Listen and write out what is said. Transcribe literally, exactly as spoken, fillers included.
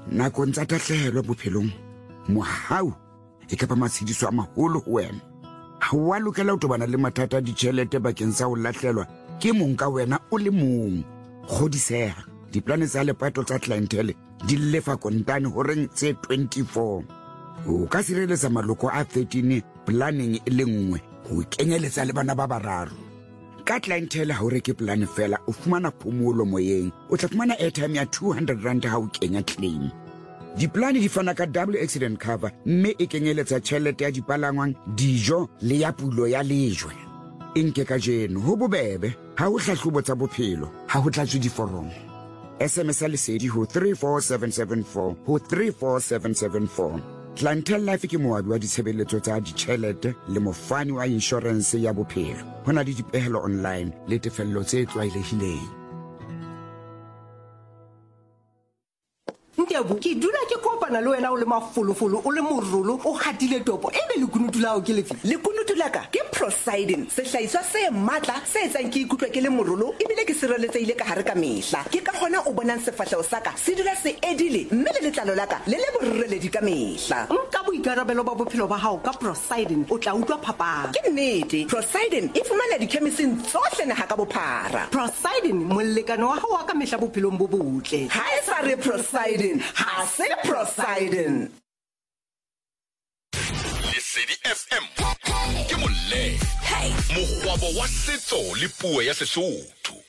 nakong tsa tatlhehelo bophelong mohau e ka ba matshidiso a maholo ho wena ha wa lokela ho tobana le mathata a ditjhelete bakeng sa ho lahlelwa ke mong ka wena o le mong kgodiseha diplane tsa lepato tsa clientele di lefa kontane horeng tse twenty-four o ka sireletsa maloko a thirteen planning e le nngwe ho kenyeletsa le bana ba bararo ka clientele ha o reke plan fela o fumana phomolo moyeng o tla fumana airtime ya two hundred rand ha o kenya claim diplane di fana ka double accident cover mme e kenyeletsa tjhelete ya dipalangwang dijo le ya pulo ya lejwe inke ka jeno ho bobebe ha o hlahlobo tsa bophelo ha ho tlatswe diforomo S M S lesedi ho three four seven seven four ho three four seven seven four Clientele Life ke moabi wa ditshebeletso tsa ditjhelete le mofani wa insurance ya bophelo hona le dipehelo online le tefello tse tlwaelehileng Ndiabu ke dula ke kopana le wena o le mafolofolo o le morolo o hatile topo e be le kunutu la o ke lefi le kunutu la ka ke Prosidin se hlaiswa se matla se etsang ke ikutlwa ke le morolo e bile ke sireletsehile ka hare ka mehla ke ka gona o bonang sefahlego sa ka se dula se edile mme le letlalo la ka le le borreledi ka mehla nka boikarabelo ba bophelo ba hao ka Prosidin o tla utlwa phapang ke nnete Prosidin e fumana di-chemicals tsohle naha ka bophara Prosidin molekano wa hao wa ka mehla bophelong bo botle ha e sa re Prosidin ha se Prosidin Lesedi F M ke molle hey mogwabo wa setso le puo ya Sesotho